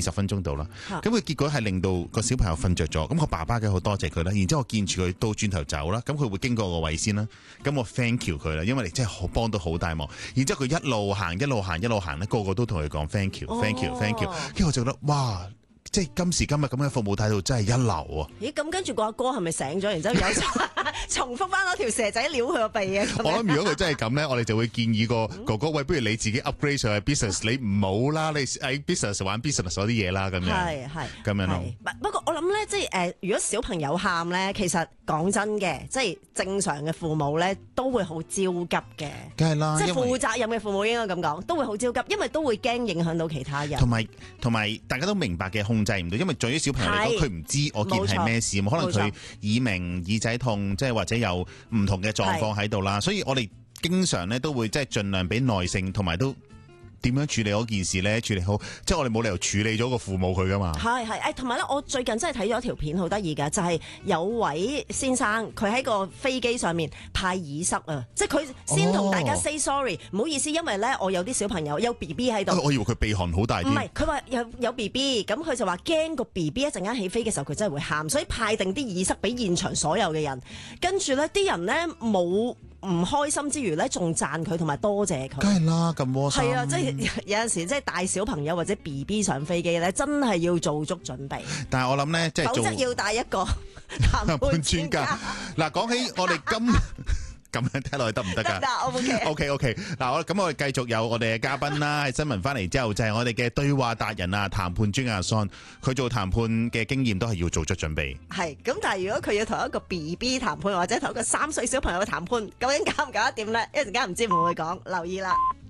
10分鐘到啦。咁佢結果係令到個小朋友瞓着咗，咁個爸爸嘅好多謝佢啦。然之後我見住佢倒轉頭走啦，咁佢會經過個位先啦。咁我 thank you 佢啦，因為你真係幫到好大忙。然之後佢一路行咧，個個都同佢講 thank you。跟住我就覺得哇！即係今時今日咁嘅服務態度真係一流啊！ 咦，咁跟住個阿哥係咪醒咗，然之後有重複翻嗰條蛇仔撩佢個鼻啊？ 我諗如果佢真係咁咧，我哋就會建議個哥哥，喂，不如你自己 upgrade 上去 business， 你唔好啦，你喺 business 玩 business 嗰啲嘢啦，咁樣係咁樣咯。 不過我諗咧，即係如果小朋友喊咧，其實講真嘅，即係正常嘅父母咧，都會好焦急嘅。 梗係啦， 即係負責任嘅父母應該咁講，都會好焦急，因為都會驚影響到其他人。 同埋大家都明白嘅，控制唔到，因為對於小朋友嚟講，佢唔知我件係咩事，可能佢耳鳴、耳仔痛，即係或者有唔同嘅狀況喺度啦。所以我哋經常咧都會即係盡量俾耐性，同埋都點樣處理嗰件事咧？處理好，即係我哋冇理由處理咗個父母佢噶嘛。係，同埋咧，我最近真係睇咗條片，好得意㗎，就係有位先生佢喺個飛機上面派耳塞啊，即係佢先同大家 say sorry，唔好意思，因為咧我有啲小朋友有 B B 喺度。 我以為佢鼻鼾好大啲。唔係， 佢話有 B B， 咁佢就話驚個 B B 一陣間起飛嘅時候佢真係會喊，所以派定啲耳塞俾現場所有嘅人。跟住咧，啲人咧冇唔開心之餘咧，仲讚佢同埋多謝佢。 梗係啦，咁窩心。 係啊，即係有陣時即係帶小朋友或者 B B 上飛機咧，真係要做足準備。 但係我諗咧，即係否則要帶一個談判專家。 嗱，講起我哋咁樣聽落去得唔得㗎？得，OK。嗱，我哋繼續有我哋嘅嘉賓啦。喺新聞翻嚟之後，就係我哋嘅對話達人啊，談判專家阿 Son，佢做談判嘅經驗都係要做足準備。 係，咁但係如果佢要同一個 B B 談判，或者同一個3歲小朋友談判，究竟搞唔搞得掂咧？一陣間唔知會唔會講，留意啦。